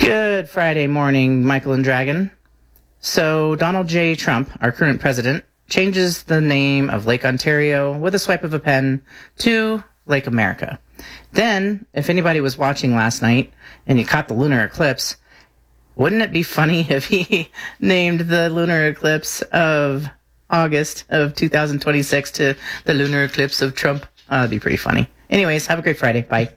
Good Friday morning, Michael and Dragon. So, Donald J. Trump, our current president, changes the name of Lake Ontario with a swipe of a pen to Lake America. Then, if anybody was watching last night and you caught the lunar eclipse, wouldn't it be funny if he named the lunar eclipse of August of 2026 to the lunar eclipse of Trump? That'd be pretty funny. Anyways, have a great Friday. Bye.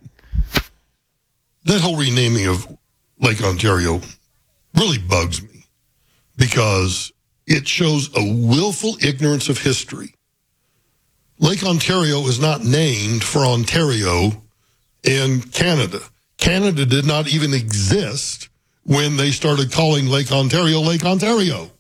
That whole renaming of Lake Ontario really bugs me because it shows a willful ignorance of history. Lake Ontario is not named for Ontario in Canada. Canada did not even exist when they started calling Lake Ontario Lake Ontario.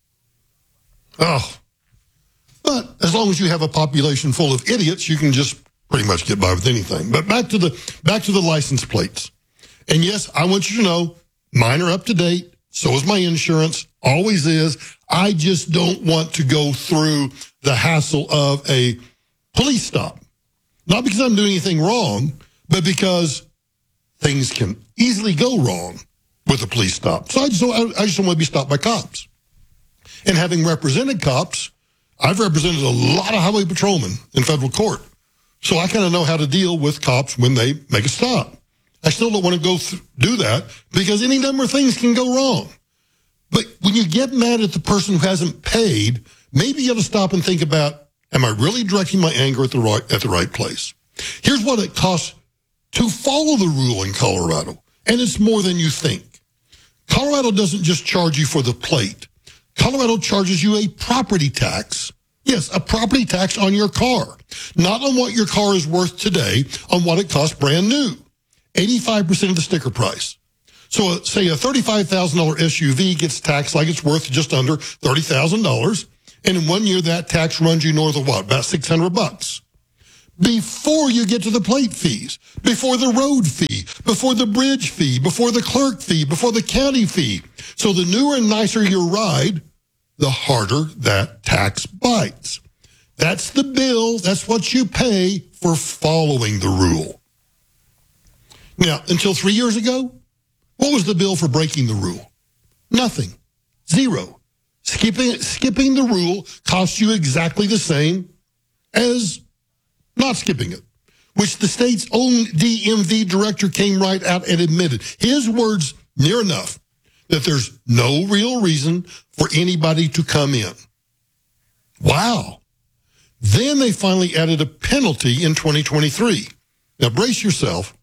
Oh. But as long as you have a population full of idiots, you can just pretty much get by with anything. But back to the license plates. And yes, I want you to know, mine are up to date. So is my insurance. Always is. I just don't want to go through the hassle of a police stop. Not because I'm doing anything wrong, but because things can easily go wrong with a police stop. So I just don't want to be stopped by cops. And having represented cops, I've represented a lot of highway patrolmen in federal court. So I kind of know how to deal with cops when they make a stop. I still don't want to go do that because any number of things can go wrong. But when you get mad at the person who hasn't paid, maybe you ought to stop and think about, am I really directing my anger at the right place? Here's what it costs to follow the rule in Colorado, and it's more than you think. Colorado doesn't just charge you for the plate. Colorado charges you a property tax. Yes, a property tax on your car, not on what your car is worth today, on what it costs brand new. 85% of the sticker price. So say a $35,000 SUV gets taxed like it's worth just under $30,000. And in 1 year, that tax runs you north of what? About $600. Before you get to the plate fees, before the road fee, before the bridge fee, before the clerk fee, before the county fee. So the newer and nicer your ride, the harder that tax bites. That's the bill. That's what you pay for following the rule. Now, until 3 years ago, what was the bill for breaking the rule? Nothing. Zero. Skipping the rule costs you exactly the same as not skipping it, which the state's own DMV director came right out and admitted. His words, near enough, that there's no real reason for anybody to come in. Wow. Then they finally added a penalty in 2023. Now, brace yourself.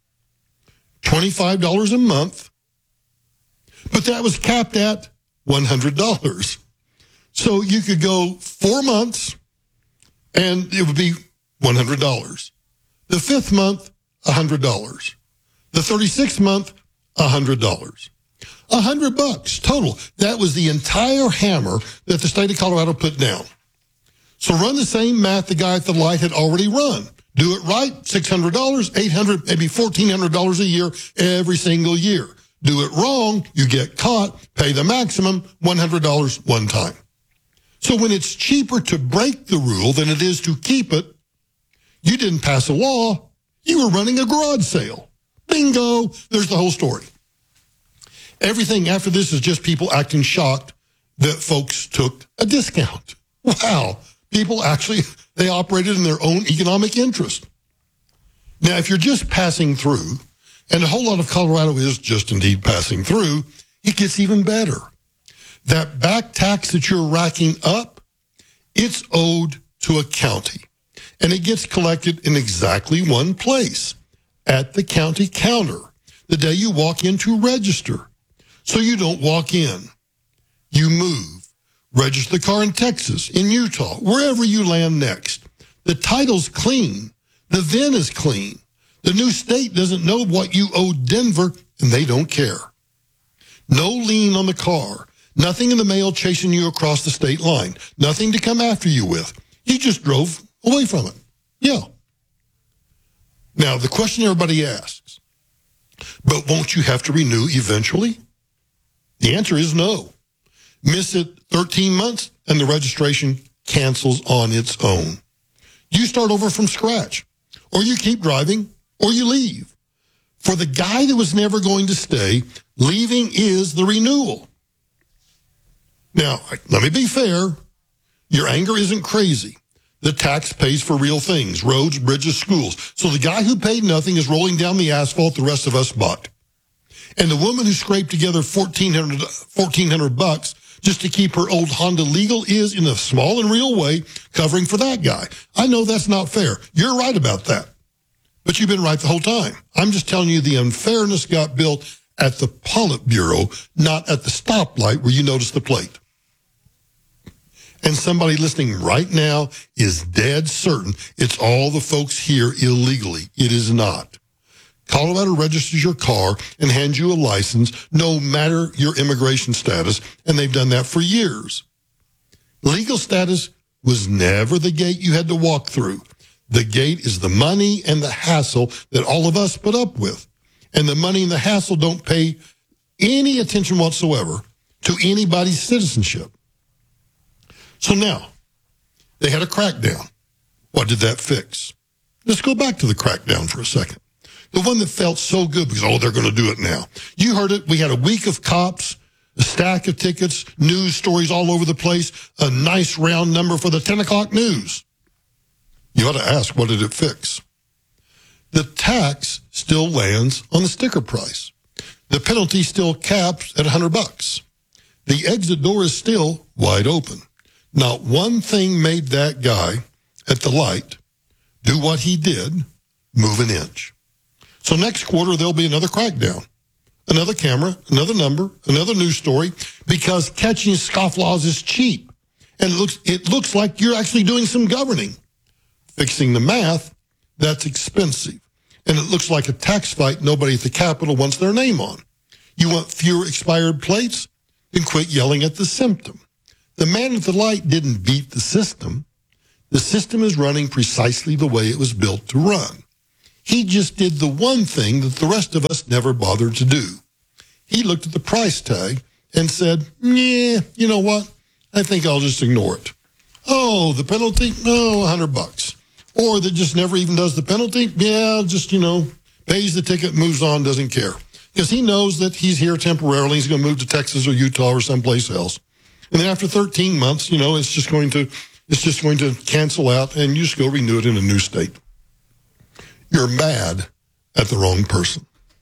$25 a month, but that was capped at $100. So you could go 4 months and it would be $100. The fifth month, $100. The 36th month, $100. $100 total. That was the entire hammer that the state of Colorado put down. So run the same math the guy at the light had already run. Do it right, $600, $800, maybe $1,400 a year every single year. Do it wrong, you get caught, pay the maximum, $100 one time. So when it's cheaper to break the rule than it is to keep it, you didn't pass a law, you were running a garage sale. Bingo, there's the whole story. Everything after this is just people acting shocked that folks took a discount. Wow. People actually, they operated in their own economic interest. Now, if you're just passing through, and a whole lot of Colorado is just indeed passing through, it gets even better. That back tax that you're racking up, it's owed to a county. And it gets collected in exactly one place, at the county counter, the day you walk in to register. So you don't walk in. You move. Register the car in Texas, in Utah, wherever you land next. The title's clean. The VIN is clean. The new state doesn't know what you owe Denver, and they don't care. No lien on the car. Nothing in the mail chasing you across the state line. Nothing to come after you with. You just drove away from it. Yeah. Now, the question everybody asks, but won't you have to renew eventually? The answer is no. Miss it 13 months, and the registration cancels on its own. You start over from scratch, or you keep driving, or you leave. For the guy that was never going to stay, leaving is the renewal. Now, let me be fair. Your anger isn't crazy. The tax pays for real things, roads, bridges, schools. So the guy who paid nothing is rolling down the asphalt the rest of us bought. And the woman who scraped together $1,400 just to keep her old Honda legal is, in a small and real way, covering for that guy. I know that's not fair. You're right about that. But you've been right the whole time. I'm just telling you the unfairness got built at the Politburo, not at the stoplight where you notice the plate. And somebody listening right now is dead certain it's all the folks here illegally. It is not. Colorado registers your car and hands you a license, no matter your immigration status, and they've done that for years. Legal status was never the gate you had to walk through. The gate is the money and the hassle that all of us put up with. And the money and the hassle don't pay any attention whatsoever to anybody's citizenship. So now, they had a crackdown. What did that fix? Let's go back to the crackdown for a second. The one that felt so good because, they're going to do it now. You heard it. We had a week of cops, a stack of tickets, news stories all over the place, a nice round number for the 10 o'clock news. You ought to ask, what did it fix? The tax still lands on the sticker price. The penalty still caps at $100. The exit door is still wide open. Not one thing made that guy at the light do what he did, move an inch. So next quarter, there'll be another crackdown, another camera, another number, another news story, because catching scofflaws is cheap. And it looks like you're actually doing some governing. Fixing the math, that's expensive. And it looks like a tax fight nobody at the Capitol wants their name on. You want fewer expired plates? Then quit yelling at the symptom. The man at the light didn't beat the system. The system is running precisely the way it was built to run. He just did the one thing that the rest of us never bothered to do. He looked at the price tag and said, yeah, you know what? I think I'll just ignore it. Oh, the penalty? Oh, $100. Or that just never even does the penalty? Yeah, just, pays the ticket, moves on, doesn't care. Because he knows that he's here temporarily. He's going to move to Texas or Utah or someplace else. And then after 13 months, it's just going to cancel out and you just go renew it in a new state. You're mad at the wrong person.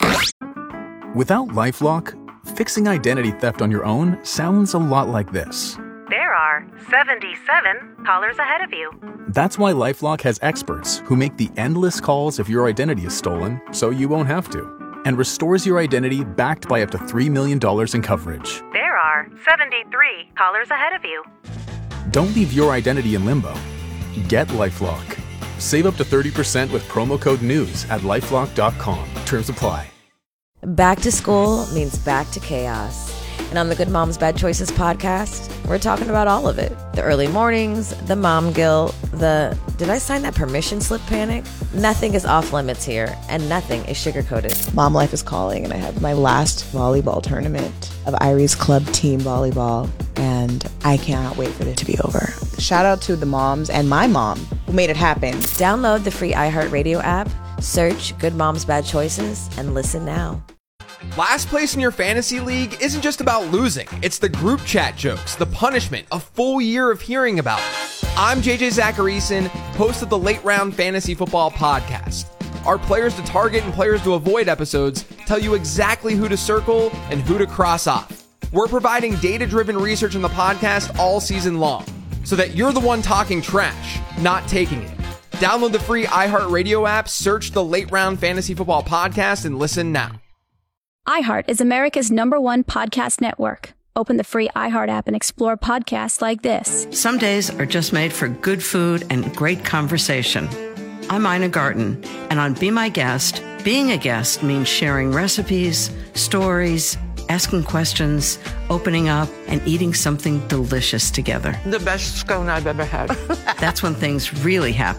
Without LifeLock, fixing identity theft on your own sounds a lot like this. There are 77 callers ahead of you. That's why LifeLock has experts who make the endless calls if your identity is stolen, so you won't have to, and restores your identity backed by up to $3 million in coverage. There are 73 callers ahead of you. Don't leave your identity in limbo. Get LifeLock. Save up to 30% with promo code NEWS at LifeLock.com. Terms apply. Back to school means back to chaos. And on the Good Moms Bad Choices podcast, we're talking about all of it. The early mornings, the mom guilt, the did I sign that permission slip panic? Nothing is off limits here, and nothing is sugar-coated. Mom life is calling, and I have my last volleyball tournament of Irie's Club Team Volleyball, and I cannot wait for it to be over. Shout out to the moms and my mom who made it happen. Download the free iHeartRadio app, search Good Moms Bad Choices, and listen now. Last place in your fantasy league isn't just about losing. It's the group chat jokes, the punishment, a full year of hearing about it. I'm JJ Zacharyson, host of the Late Round Fantasy Football Podcast. Our players to target and players to avoid episodes tell you exactly who to circle and who to cross off. We're providing data-driven research in the podcast all season long, so that you're the one talking trash, not taking it. Download the free iHeartRadio app, search the Late Round Fantasy Football Podcast, and listen now. iHeart is America's #1 podcast network. Open the free iHeart app and explore podcasts like this. Some days are just made for good food and great conversation. I'm Ina Garten, and on Be My Guest, being a guest means sharing recipes, stories, asking questions, opening up, and eating something delicious together. The best scone I've ever had. That's when things really happen.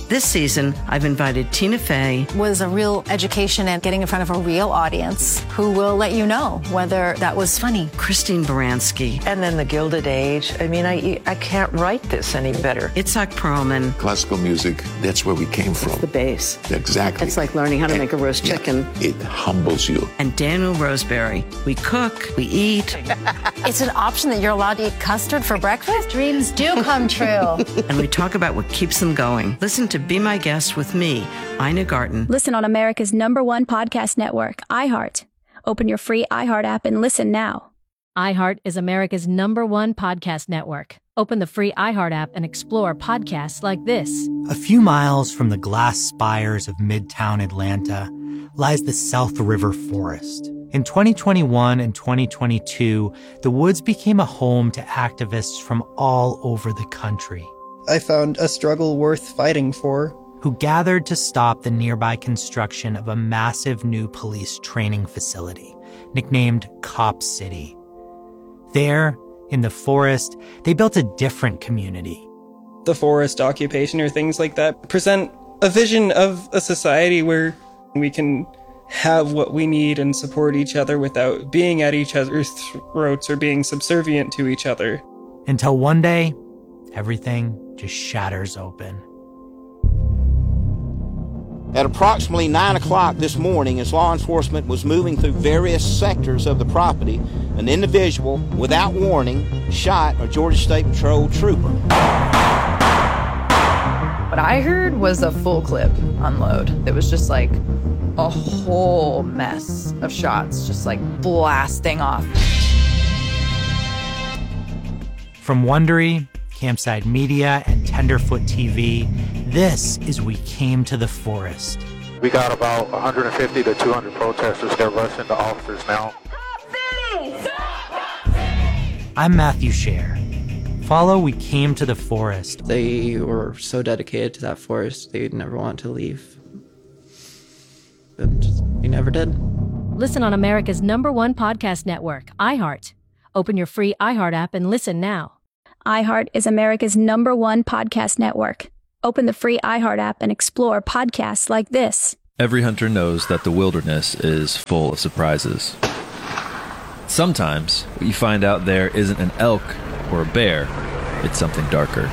This season, I've invited Tina Fey. Was a real education and getting in front of a real audience who will let you know whether that was funny. Christine Baranski. And then the Gilded Age. I mean, I can't write this any better. Itzhak Perlman. Classical music, that's where we came from. It's the base. Exactly. It's like learning how to make a roast chicken. It humbles you. And Daniel Roseberry. We cook, we eat. It's an option that you're allowed to eat custard for breakfast? Dreams do come true. And we talk about what keeps them going. Listen to Be My Guest with me, Ina Garten. Listen on America's #1 podcast network, iHeart. Open your free iHeart app and listen now. iHeart is America's #1 podcast network. Open the free iHeart app and explore podcasts like this. A few miles from the glass spires of Midtown Atlanta lies the South River Forest. In 2021 and 2022, the woods became a home to activists from all over the country. I found a struggle worth fighting for. Who gathered to stop the nearby construction of a massive new police training facility, nicknamed Cop City. There, in the forest, they built a different community. The forest occupation or things like that present a vision of a society where we can have what we need and support each other without being at each other's throats or being subservient to each other. Until one day, everything just shatters open. At approximately 9 o'clock this morning, as law enforcement was moving through various sectors of the property, an individual, without warning, shot a Georgia State Patrol trooper. What I heard was a full clip unload. It was just like a whole mess of shots, just like blasting off. From Wondery, Campside Media, and Tenderfoot TV, this is We Came to the Forest. We got about 150 to 200 protesters. They're rushing the officers now. I'm Matthew Scher. Follow We Came to the Forest. They were so dedicated to that forest, they'd never want to leave. And they never did. Listen on America's #1 podcast network, iHeart. Open your free iHeart app and listen now. iHeart is America's #1 podcast network. Open the free iHeart app and explore podcasts like this. Every hunter knows that the wilderness is full of surprises. Sometimes what you find out there isn't an elk or a bear, it's something darker.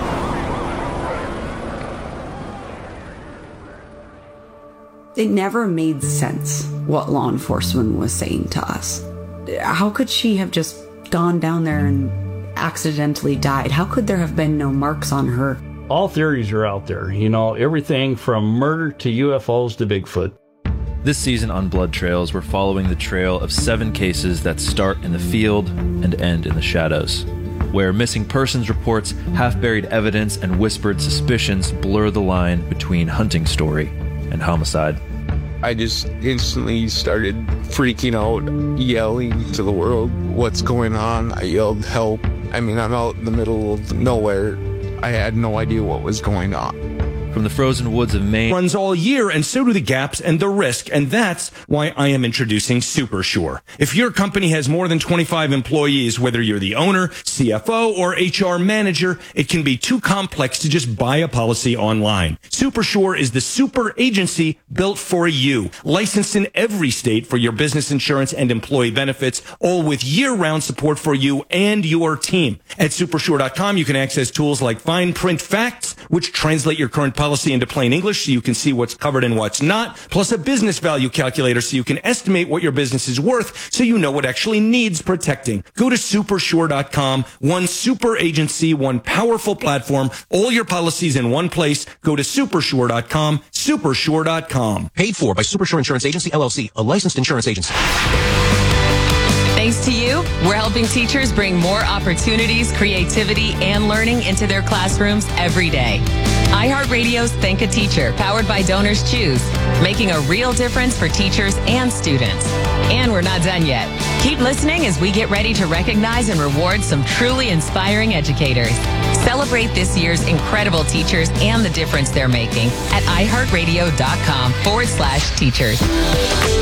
It never made sense what law enforcement was saying to us. How could she have just gone down there and accidentally died? How could there have been no marks on her? All theories are out there, everything from murder to UFOs to Bigfoot. This season on Blood Trails, we're following the trail of 7 cases that start in the field and end in the shadows, where missing persons reports, half-buried evidence, and whispered suspicions blur the line between hunting story and homicide. I just instantly started freaking out, yelling to the world, "What's going on?" I yelled, "Help." I'm out in the middle of nowhere. I had no idea what was going on. From the frozen woods of Maine. Runs all year, and so do the gaps and the risk, and that's why I am introducing SuperSure. If your company has more than 25 employees, whether you're the owner, CFO, or HR manager, it can be too complex to just buy a policy online. SuperSure is the super agency built for you, licensed in every state for your business insurance and employee benefits, all with year-round support for you and your team. At Supersure.com, you can access tools like fine print facts, which translate your current policy into plain English so you can see what's covered and what's not, plus a business value calculator so you can estimate what your business is worth so you know what actually needs protecting. Go to Supersure.com, one super agency, one powerful platform, all your policies in one place. Go to Supersure.com, Supersure.com. Paid for by Supersure Insurance Agency, LLC, a licensed insurance agency. Thanks to you, we're helping teachers bring more opportunities, creativity, and learning into their classrooms every day. iHeartRadio's Thank a Teacher, powered by Donors Choose, making a real difference for teachers and students. And we're not done yet. Keep listening as we get ready to recognize and reward some truly inspiring educators. Celebrate this year's incredible teachers and the difference they're making at iHeartRadio.com/teachers.